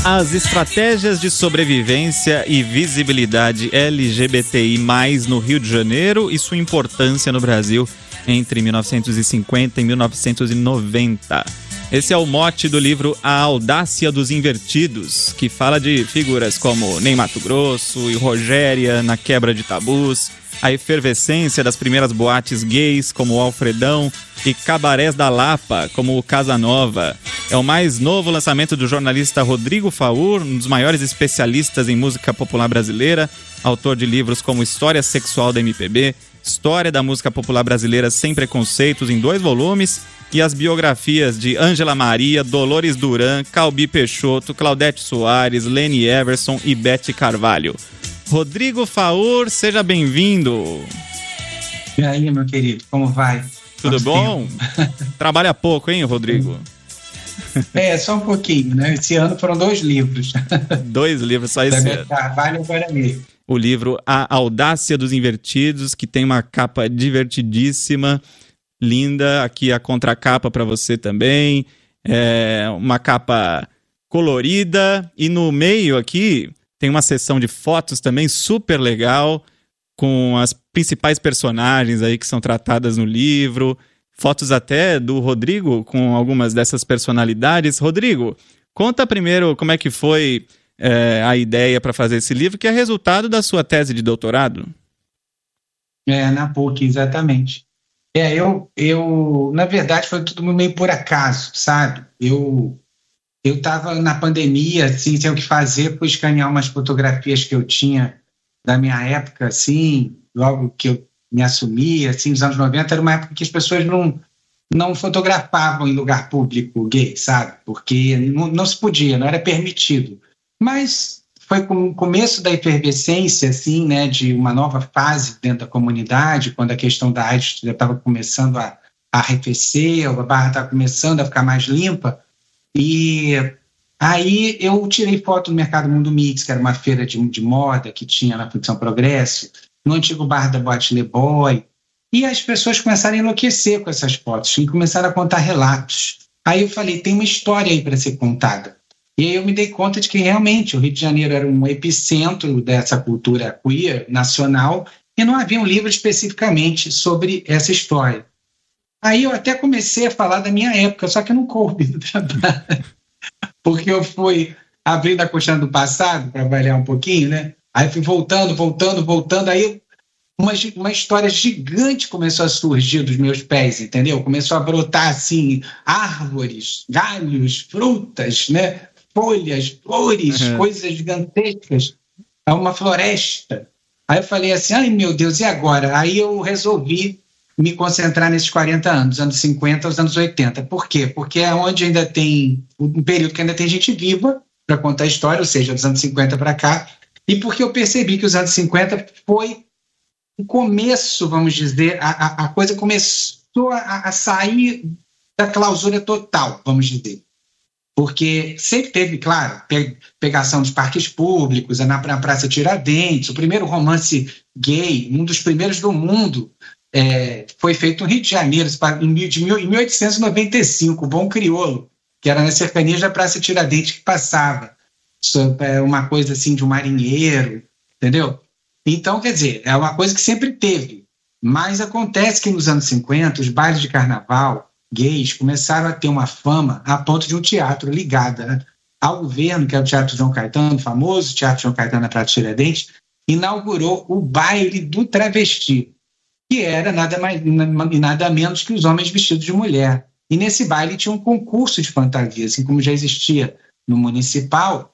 As estratégias de sobrevivência e visibilidade LGBTI+, no Rio de Janeiro e sua importância no Brasil entre 1950 e 1990. Esse é o mote do livro A Audácia dos Invertidos, que fala de figuras como Ney Matogrosso e Rogéria na quebra de tabus, a efervescência das primeiras boates gays, como o Alfredão, e cabarés da Lapa, como o Casa Nova. É o mais novo lançamento do jornalista Rodrigo Faur, um dos maiores especialistas em música popular brasileira, autor de livros como História Sexual da MPB, História da Música Popular Brasileira Sem Preconceitos, em 2 volumes, e as biografias de Ângela Maria, Dolores Duran, Calbi Peixoto, Claudete Soares, Leni Everson e Bete Carvalho. Rodrigo Faur, seja bem-vindo. E aí, meu querido, como vai? Tudo bom? Trabalha pouco, hein, Rodrigo? Só um pouquinho, né? Esse ano foram 2 livros. 2 livros, só esse ano. Carvalho e Guarani. O livro A Audácia dos Invertidos, que tem uma capa divertidíssima, linda. Aqui a contracapa para você também. É uma capa colorida. E no meio aqui tem uma seção de fotos também super legal, com as principais personagens aí que são tratadas no livro. Fotos até do Rodrigo com algumas dessas personalidades. Rodrigo, conta primeiro como é que foi a ideia para fazer esse livro, que é resultado da sua tese de doutorado. Na PUC, exatamente. Eu na verdade, foi tudo meio por acaso, sabe? Eu estava na pandemia, assim, sem o que fazer, fui escanear umas fotografias que eu tinha da minha época, assim, logo que eu me assumi, assim, nos anos 90, era uma época que as pessoas não fotografavam em lugar público gay, sabe? Porque não se podia, não era permitido. Mas foi com o começo da efervescência, assim, né, de uma nova fase dentro da comunidade, quando a questão da AIDS já estava começando a arrefecer, a barra estava começando a ficar mais limpa. E aí eu tirei foto no Mercado Mundo Mix, que era uma feira de moda que tinha na Fundição Progresso, no antigo bar da Boate Le Boy, e as pessoas começaram a enlouquecer com essas fotos e começaram a contar relatos. Aí eu falei, tem uma história aí para ser contada. E aí eu me dei conta de que realmente o Rio de Janeiro era um epicentro dessa cultura queer nacional e não havia um livro especificamente sobre essa história. Aí eu até comecei a falar da minha época, só que não coube no trabalho, porque eu fui abrindo a colchão do passado para avaliar um pouquinho, né? Aí fui voltando, aí uma história gigante começou a surgir dos meus pés, entendeu? Começou a brotar, assim, árvores, galhos, frutas, né? Folhas, flores, coisas gigantescas, uma floresta. Aí eu falei assim, ai meu Deus, e agora? Aí eu resolvi me concentrar nesses 40 anos, anos 50 aos anos 80. Por quê? Porque é onde ainda tem, um período que ainda tem gente viva para contar a história, ou seja, dos anos 50 para cá, e porque eu percebi que os anos 50 foi o começo, vamos dizer, a coisa começou a sair da clausura total, vamos dizer. Porque sempre teve, claro, pegação dos parques públicos, na Praça Tiradentes, o primeiro romance gay, um dos primeiros do mundo, foi feito no Rio de Janeiro, em 1895, o Bom Crioulo, que era nas cercanias da Praça Tiradentes que passava. Uma coisa assim de um marinheiro, entendeu? Então, quer dizer, é uma coisa que sempre teve. Mas acontece que nos anos 50, os bailes de carnaval gays começaram a ter uma fama a ponto de um teatro ligado, né, ao governo, que é o Teatro João Caetano, famoso Teatro João Caetano na Praça Tiradentes, inaugurou o baile do travesti, que era nada menos que os homens vestidos de mulher. E nesse baile tinha um concurso de fantasia, assim como já existia no municipal,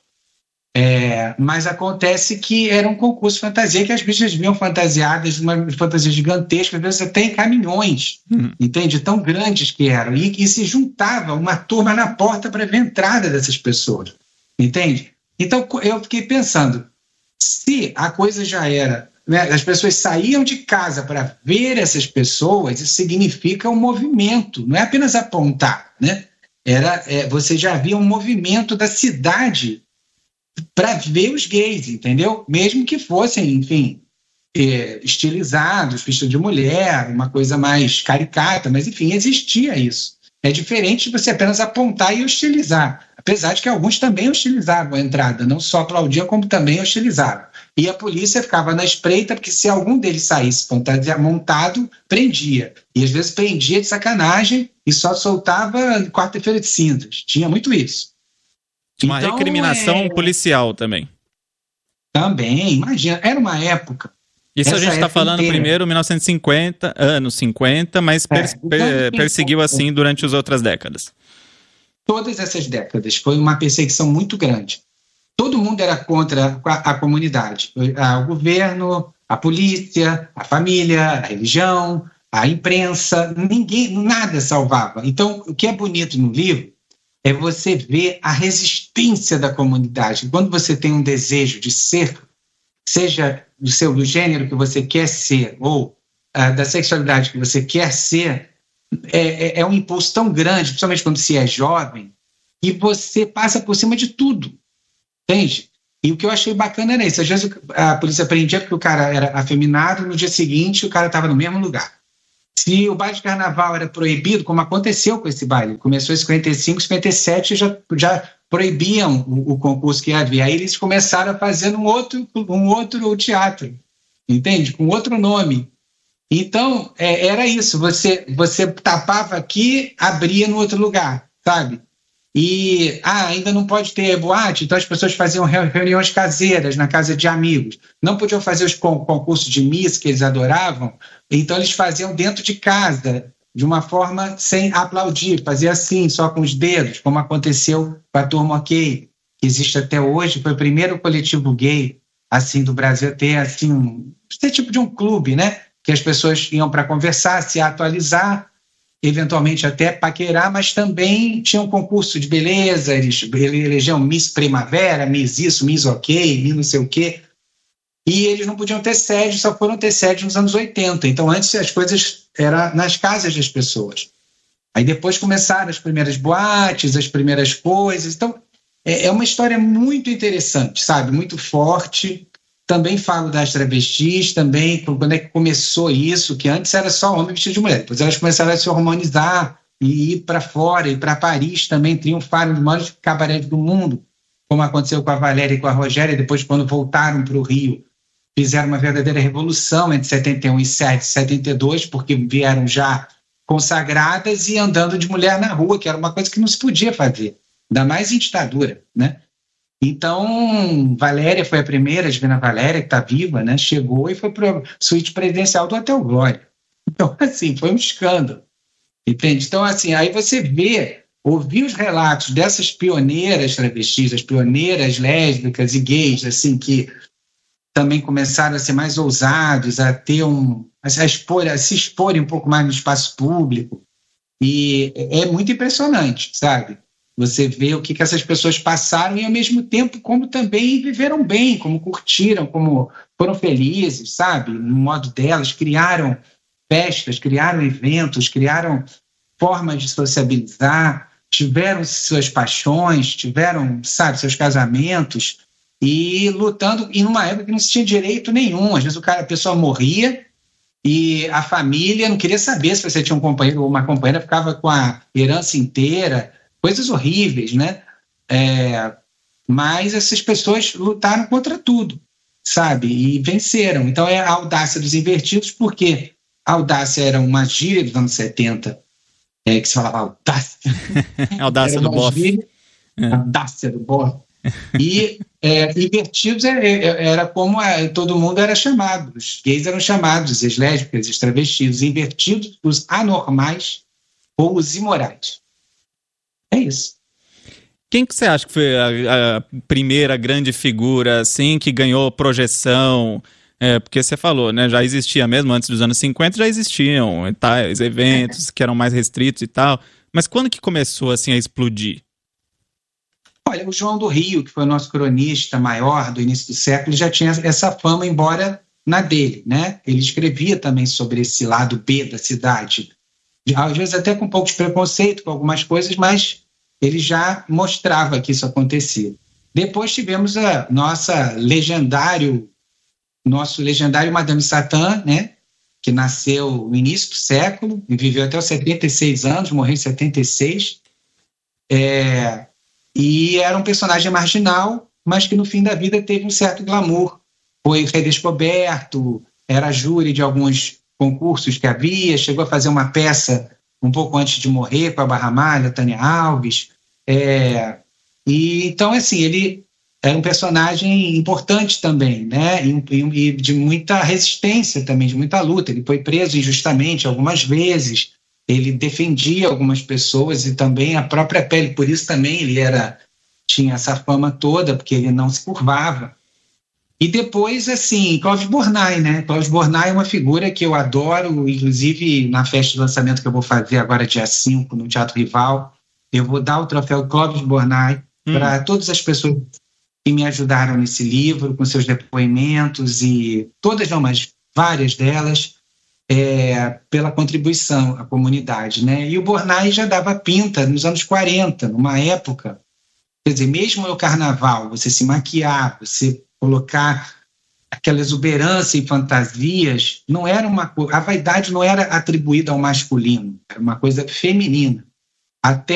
mas acontece que era um concurso de fantasia que as bichas vinham fantasiadas, uma fantasia gigantesca, às vezes até em caminhões, entende? Tão grandes que eram. E se juntava uma turma na porta para ver a entrada dessas pessoas, entende? Então eu fiquei pensando, se a coisa já era, né, as pessoas saíam de casa para ver essas pessoas, isso significa um movimento, não é apenas apontar, né? Você já havia um movimento da cidade para ver os gays, entendeu? Mesmo que fossem, enfim, estilizados, vestidos de mulher, uma coisa mais caricata, mas enfim, existia isso. É diferente de você apenas apontar e hostilizar, apesar de que alguns também hostilizavam a entrada, não só aplaudiam, como também hostilizavam. E a polícia ficava na espreita, porque se algum deles saísse montado, prendia. E às vezes prendia de sacanagem e só soltava quarta-feira de cinzas. Tinha muito isso. Uma recriminação policial também. Também, imagina, era uma época. Isso a gente está falando inteira. Primeiro 1950, anos 50, mas perseguiu assim durante as outras décadas. Todas essas décadas foi uma perseguição muito grande. Todo mundo era contra a comunidade. O governo, a polícia, a família, a religião, a imprensa, nada salvava. Então, o que é bonito no livro é você ver a resistência da comunidade. Quando você tem um desejo de ser, seja do gênero que você quer ser ou da sexualidade que você quer ser, é um impulso tão grande, principalmente quando se é jovem, e você passa por cima de tudo, entende? E o que eu achei bacana era isso. Às vezes a polícia prendia porque o cara era afeminado, no dia seguinte o cara estava no mesmo lugar. Se o baile de carnaval era proibido, como aconteceu com esse baile, começou em 55, 57, já proibiam o concurso que havia. Aí eles começaram a fazer um outro teatro, entende? Com outro nome. Então, era isso. Você tapava aqui, abria no outro lugar, sabe? E ainda não pode ter boate, então as pessoas faziam reuniões caseiras na casa de amigos. Não podiam fazer os concursos de Miss que eles adoravam, então eles faziam dentro de casa, de uma forma sem aplaudir, fazia assim, só com os dedos, como aconteceu com a Turma OK, que existe até hoje. Foi o primeiro coletivo gay assim do Brasil a ter assim, esse tipo de um clube, né? Que as pessoas iam para conversar, se atualizar, eventualmente até paquerar, mas também tinha um concurso de beleza, eles elegiam Miss Primavera, Miss isso, Miss OK, Miss não sei o quê, e eles não podiam ter sede, só foram ter sede nos anos 80, então antes as coisas eram nas casas das pessoas. Aí depois começaram as primeiras boates, as primeiras coisas, então é uma história muito interessante, sabe, muito forte. Também falo das travestis, também quando é que começou isso, que antes era só homem vestido de mulher, depois elas começaram a se hormonizar e ir para fora, e para Paris também, triunfaram dos maiores cabarés do mundo, como aconteceu com a Valéria e com a Rogéria. Depois, quando voltaram para o Rio, fizeram uma verdadeira revolução entre 71 e 72, porque vieram já consagradas e andando de mulher na rua, que era uma coisa que não se podia fazer, ainda mais em ditadura, né? Então, Valéria foi a primeira, a Divina Valéria, que está viva, né? Chegou e foi para a suíte presidencial do Hotel Glória. Então, assim, foi um escândalo, entende? Então, assim, aí você ouvir os relatos dessas pioneiras travestis, as pioneiras lésbicas e gays, assim, que também começaram a ser mais ousados, a ter a se exporem um pouco mais no espaço público, e é muito impressionante, sabe? Você vê o que essas pessoas passaram e, ao mesmo tempo, como também viveram bem, como curtiram, como foram felizes, sabe? No modo delas, criaram festas, criaram eventos, criaram formas de sociabilizar, tiveram suas paixões, tiveram, sabe, seus casamentos, e lutando, e numa época que não se tinha direito nenhum. Às vezes a pessoa morria e a família não queria saber se você tinha um companheiro ou uma companheira, ficava com a herança inteira. Coisas horríveis, né? Mas essas pessoas lutaram contra tudo, sabe? E venceram. Então é a audácia dos invertidos, porque a audácia era uma gíria dos anos 70, que se falava audácia. Audácia do bofe. Audácia do bofe. E invertidos era como todo mundo era chamado. Os gays eram chamados, as lésbicas, os travestis, os invertidos, os anormais ou os imorais. É isso. Quem que você acha que foi a primeira grande figura, assim, que ganhou projeção? Porque você falou, né? Já existia mesmo, antes dos anos 50, já existiam tais eventos que eram mais restritos e tal. Mas quando que começou, assim, a explodir? Olha, o João do Rio, que foi o nosso cronista maior do início do século, já tinha essa fama, embora na dele, né? Ele escrevia também sobre esse lado B da cidade. Às vezes até com um pouco de preconceito com algumas coisas, mas ele já mostrava que isso acontecia. Depois tivemos nosso legendário Madame Satã, né? que nasceu no início do século e viveu até os 76 anos, morreu em 76. E era um personagem marginal, mas que no fim da vida teve um certo glamour. Foi redescoberto, era júri de alguns concursos que havia, chegou a fazer uma peça um pouco antes de morrer com a Barra Malha, Tânia Alves. E então, assim, ele era um personagem importante também, né? E de muita resistência também, de muita luta. Ele foi preso injustamente algumas vezes, ele defendia algumas pessoas e também a própria pele, por isso também ele tinha essa fama toda, porque ele não se curvava. E depois, assim, Clóvis Bornai, né? Clóvis Bornai é uma figura que eu adoro, inclusive na festa de lançamento que eu vou fazer agora dia 5 no Teatro Rival, eu vou dar o troféu Clóvis Bornai para todas as pessoas que me ajudaram nesse livro, com seus depoimentos, e todas não, mas várias delas, pela contribuição à comunidade, né? E o Bornai já dava pinta nos anos 40, numa época, quer dizer, mesmo no carnaval, você se maquiar, você colocar aquela exuberância em fantasias, não era a vaidade não era atribuída ao masculino, era uma coisa feminina. Até